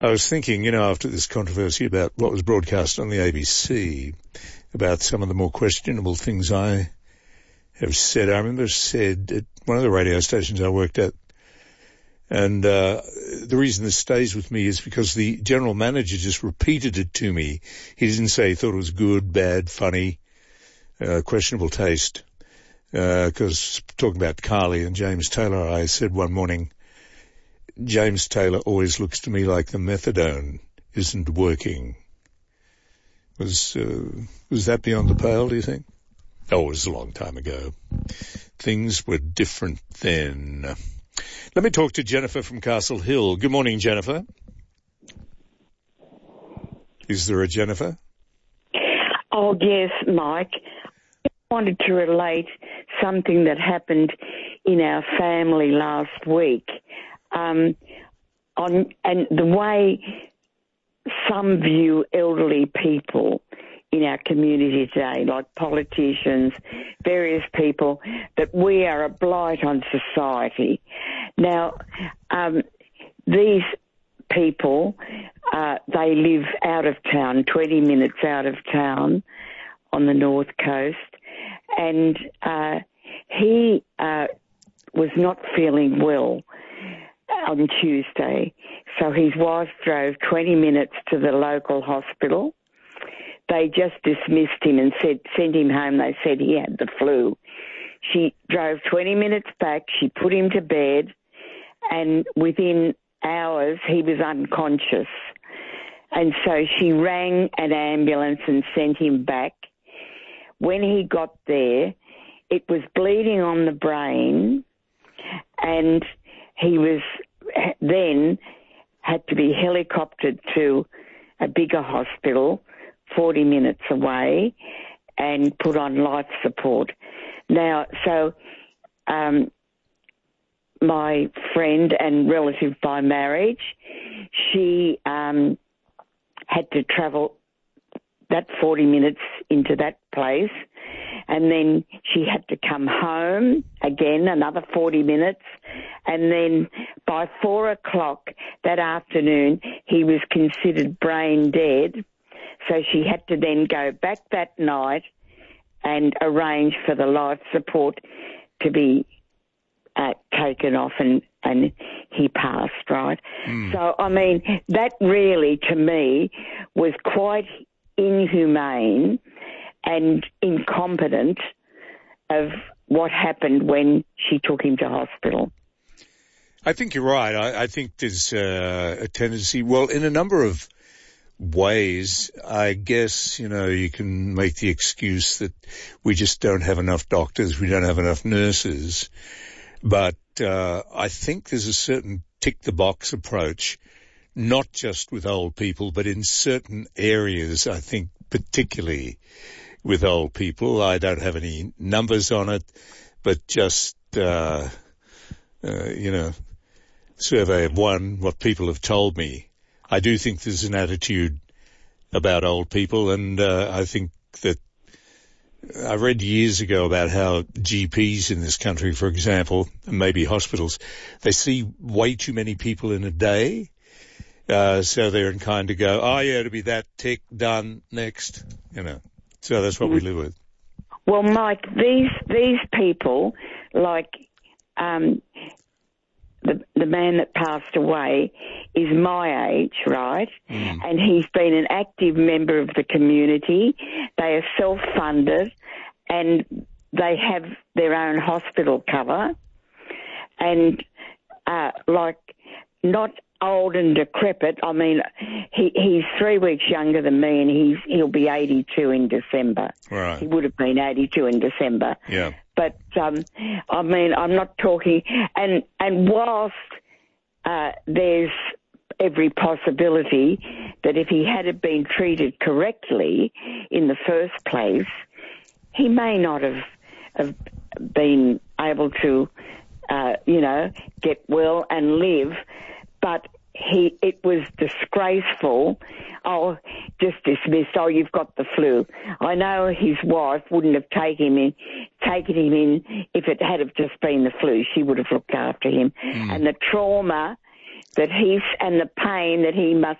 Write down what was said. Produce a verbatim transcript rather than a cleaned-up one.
I was thinking, you know, after this controversy about what was broadcast on the A B C, about some of the more questionable things I have said. I remember said at one of the radio stations I worked at, and uh, the reason this stays with me is because the general manager just repeated it to me. He didn't say he thought it was good, bad, funny, uh, questionable taste. Because uh, talking about Carly and James Taylor, I said one morning, James Taylor always looks to me like the methadone isn't working. Was uh, was that beyond the pale, do you think? Oh, it was a long time ago. Things were different then. Let me talk to Jennifer from Castle Hill. Good morning, Jennifer. Is there a Jennifer? Oh, yes, Mike. I wanted to relate something that happened in our family last week. Um, on and the way some view elderly people in our community today, like politicians, various people, that we are a blight on society. Now, um, these people, uh, they live out of town, twenty minutes out of town on the north coast, and uh, he uh, was not feeling well on Tuesday, so his wife drove twenty minutes to the local hospital. They just dismissed him and said, sent him home. They said he had the flu. She drove twenty minutes back. She put him to bed, and within hours he was unconscious. And so she rang an ambulance and sent him back. When he got there, it was bleeding on the brain, and he was then had to be helicoptered to a bigger hospital forty minutes away and put on life support. Now, so um, my friend and relative by marriage, she um, had to travel that forty minutes into that place, and then she had to come home again, another forty minutes, and then by four o'clock that afternoon he was considered brain dead, so she had to then go back that night and arrange for the life support to be uh, taken off, and, and he passed, right? Mm. So, I mean, that really, to me, was quite inhumane and incompetent of what happened when she took him to hospital. I think you're right. I, I think there's uh, a tendency, well, in a number of ways, I guess, you know, you can make the excuse that we just don't have enough doctors, we don't have enough nurses. But uh, I think there's a certain tick-the-box approach, not just with old people, but in certain areas, I think particularly with old people. I don't have any numbers on it, but just, uh, uh, you know, survey of one, what people have told me. I do think there's an attitude about old people, and uh, I think that I read years ago about how G Ps in this country, for example, and maybe hospitals, they see way too many people in a day. Uh, so they're inclined to go, oh yeah, it'll be that, tick, done, next, you know. So that's what we live with. Well, Mike, these these people, like um, the the man that passed away, is my age, right? Mm. And he's been an active member of the community. They are self-funded, and they have their own hospital cover, and uh, like not old and decrepit. I mean, he, he's three weeks younger than me, and he's he'll be eighty-two in December. Right. He would have been eighty-two in December. Yeah. But um, I mean, I'm not talking. And and whilst uh, there's every possibility that if he had been treated correctly in the first place, he may not have have been able to, uh, you know, get well and live. But he, it was disgraceful. Oh, just dismissed. Oh, you've got the flu. I know his wife wouldn't have taken him in, taken him in if it had have just been the flu. She would have looked after him. Mm. And the trauma that he's and the pain that he must